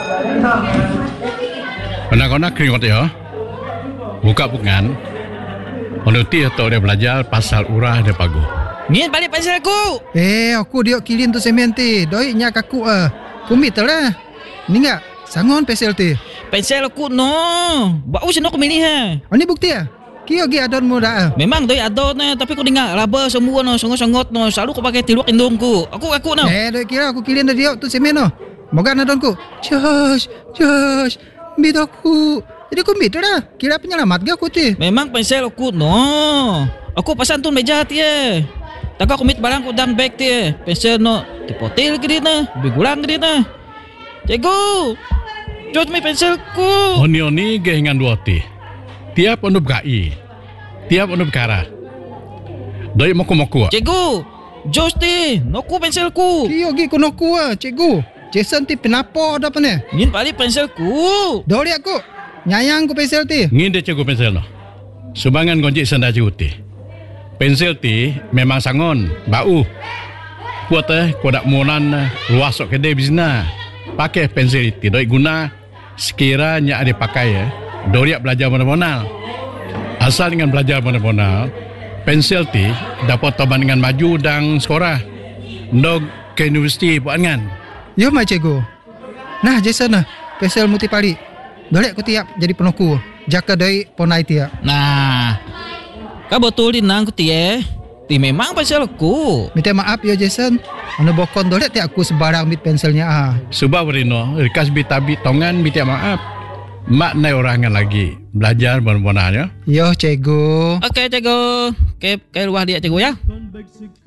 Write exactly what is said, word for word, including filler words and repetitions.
Anak-anak keringat ya. Buka bukan. Menuti atau dia belajar pasal urah dia pagu. Ngin balik pensel aku. Eh, aku dia kilin tu semen ti. Doi nya kaku ah. Kumit lah. Ni enggak sangon pensel ti. Pensel aku no. Bau sino aku milih ha. Oh, ni bukti ah. Kio gi adon muda ah. Memang doi adon na, tapi aku dengar laba semua no, songot-songot no. Selalu aku pakai tiluk indungku. Aku aku no. Eh, doi kira aku kilin dia tu semen no. Moga adonku. Josh, Josh. Mit aku. Jadi aku mit dah. Kira penyelamat ke aku ti. Memang pensel aku no. Aku pasan tu meja ti eh. Tak aku mit barang ku dan bag ti eh. Pensel no. Tipotil ke dia na. Bigulang ke dia na. Cikgu. Jod mi penselku. Oni-oni gehingan dua ti. Tiap onu berkai. Tiap onu berkara. Doi moku-moku. Cikgu. Jos ti. Noku penselku. Kio gi kunoku ah, cikgu. Jason ti penapo dah pane. Ngin balik penselku. Dori aku. Nyayang ku pensel ti. Ngin dia cikgu pensel no. Subangan gonjik senda cikgu ti. Pensel ti memang sangon, bau. Kuat eh, ku nak mulan luas sok kedai bisna. Pakai pensel ti doi guna sekiranya ada pakai ya. Dori belajar mana-mana. Asal dengan belajar mana-mana, pensel ti dapat toban dengan maju dan sekolah. Ndog ke universiti buat kan. Yo mai cikgu. Nah Jason nah, pensel muti pali. Dolek ku tiap jadi penoku. Jaka doi ponai tiap. Nah. Kau betulin nang ku ti eh. Ti memang penselku. Minta maaf ya Jason. Anu bokon dolek ti aku sebarang mit penselnya ah. Sebab Rino, rikas bitabi tongan minta maaf. Mak nai orangan lagi. Belajar benar-benarnya. Yo cikgu. Okey cikgu. Ke ke luar dia cikgu ya.